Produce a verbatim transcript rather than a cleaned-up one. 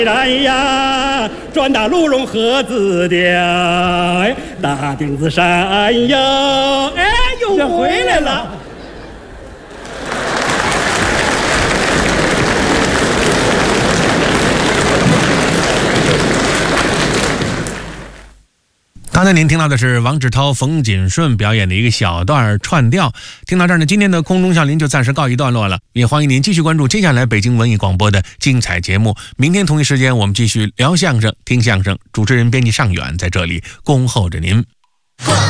然呀，转大鹿茸河子调，大顶子山哟，哎，又回来了。 刚才您听到的是王志涛、冯锦顺表演的一个小段串调。听到这儿呢，今天的空中笑林就暂时告一段落了，也欢迎您继续关注接下来北京文艺广播的精彩节目。明天同一时间我们继续聊相声、听相声，主持人编辑尚远在这里恭候着您。